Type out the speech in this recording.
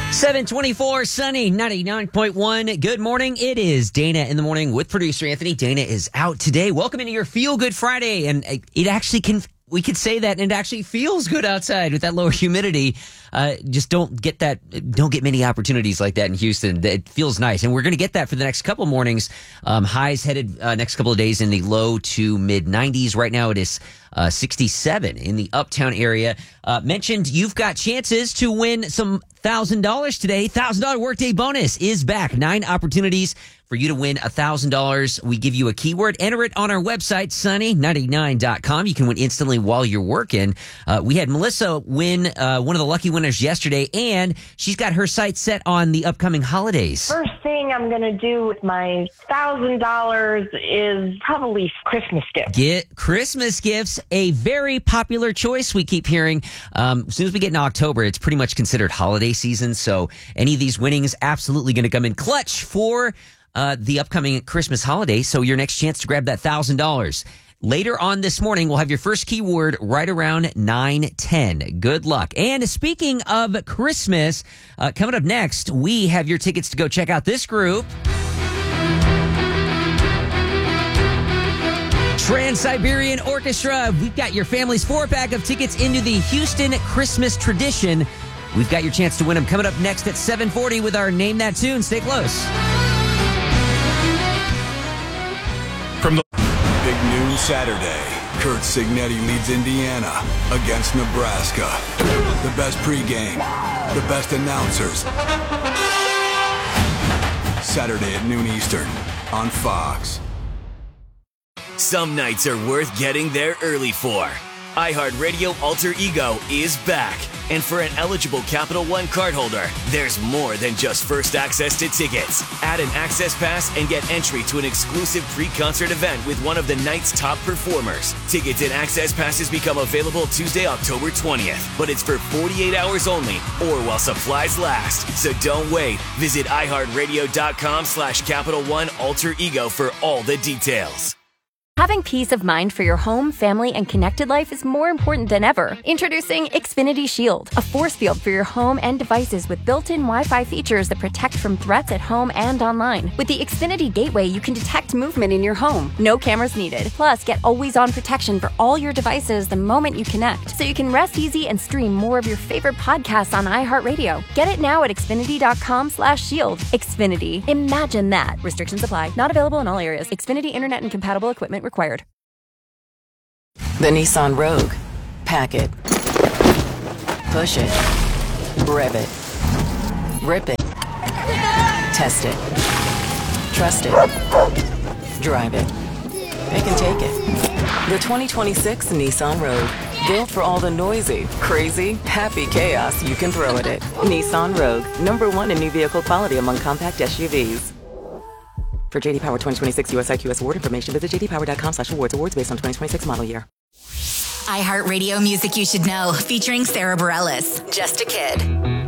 724 sunny, 99.1. Good morning. It is Dana in the morning with producer Anthony. Dana is out today. Welcome into your Feel Good Friday. And it actually we could say that, and it actually feels good outside with that lower humidity. Just don't get many opportunities like that in Houston. It feels nice. And we're going to get that for the next couple mornings. Highs headed next couple of days in the low to mid 90s. Right now it is 67 in the uptown area. Mentioned you've got chances to win some $1,000 today. $1,000 workday bonus is back. 9 opportunities for you to win $1,000. We give you a keyword. Enter it on our website, sunny99.com. You can win instantly while you're working. We had Melissa win one of the lucky winners yesterday, and she's got her sights set on the upcoming holidays. First thing I'm going to do with my $1,000 is probably Christmas gifts. Get Christmas gifts, a very popular choice we keep hearing. As soon as we get in October, it's pretty much considered holiday season, so any of these winnings absolutely going to come in clutch for the upcoming Christmas holiday. So your next chance to grab that $1,000. Later on this morning, we'll have your first keyword right around 9:10. Good luck. And speaking of Christmas, coming up next, we have your tickets to go check out this group. Trans-Siberian Orchestra. We've got your family's 4-pack of tickets into the Houston Christmas tradition. We've got your chance to win them coming up next at 7:40 with our Name That Tune. Stay close. From the Big News Saturday, Curt Cignetti leads Indiana against Nebraska. The best pregame, the best announcers. Saturday at noon Eastern on Fox. Some nights are worth getting there early for. iHeartRadio Alter Ego is back. And for an eligible Capital One cardholder, there's more than just first access to tickets. Add an access pass and get entry to an exclusive pre-concert event with one of the night's top performers. Tickets and access passes become available Tuesday, October 20th. But it's for 48 hours only or while supplies last. So don't wait. Visit iHeartRadio.com/Capital One Alter Ego for all the details. Having peace of mind for your home, family, and connected life is more important than ever. Introducing Xfinity Shield, a force field for your home and devices with built-in Wi-Fi features that protect from threats at home and online. With the Xfinity Gateway, you can detect movement in your home. No cameras needed. Plus, get always-on protection for all your devices the moment you connect, so you can rest easy and stream more of your favorite podcasts on iHeartRadio. Get it now at Xfinity.com/shield. Xfinity. Imagine that. Restrictions apply. Not available in all areas. Xfinity Internet and compatible equipment required. The Nissan Rogue. Pack it. Push it. Rev it. Rip it. Test it. Trust it. Drive it. It can take it. The 2026 Nissan Rogue. Built for all the noisy, crazy, happy chaos you can throw at it. Nissan Rogue. #1 in new vehicle quality among compact SUVs. For JD Power 2026 US IQS award information, visit jdpower.com/awards. Awards based on 2026 model year. iHeartRadio music you should know, featuring Sarah Bareilles. Just a Kid.